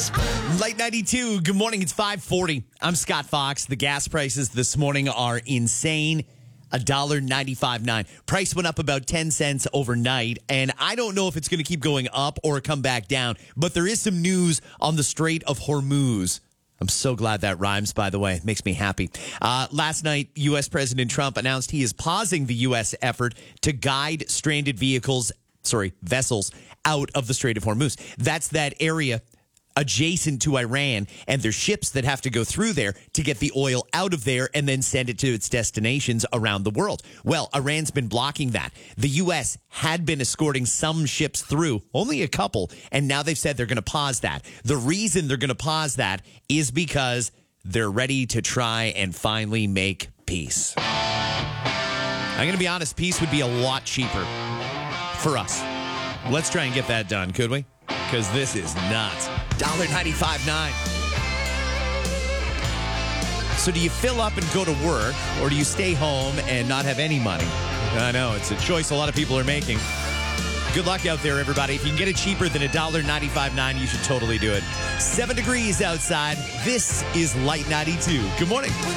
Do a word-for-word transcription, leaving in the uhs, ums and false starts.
Light ninety-two. Good morning. It's five forty. I'm Scott Fox. The gas prices this morning are insane. one dollar and ninety-five cents nine. Price went up about ten cents overnight, and I don't know if it's going to keep going up or come back down, but there is some news on the Strait of Hormuz. I'm so glad that rhymes, by the way. It makes me happy. Uh, last night, U S. President Trump announced he is pausing the U S effort to guide stranded vehicles, sorry, vessels out of the Strait of Hormuz. That's that area adjacent to Iran, and there's ships that have to go through there to get the oil out of there and then send it to its destinations around the world. Well, Iran's been blocking that. The U S had been escorting some ships through, only a couple, and now they've said they're going to pause that. The reason they're going to pause that is because they're ready to try and finally make peace. I'm going to be honest, peace would be a lot cheaper for us. Let's try and get that done, could we? Because this is nuts. one dollar and ninety-five cents nine. So do you fill up and go to work, or do you stay home and not have any money? I know, it's a choice a lot of people are making. Good luck out there, everybody. If you can get it cheaper than one dollar and ninety-five cents nine, you should totally do it. Seven degrees outside. This is Light ninety-two. Good morning.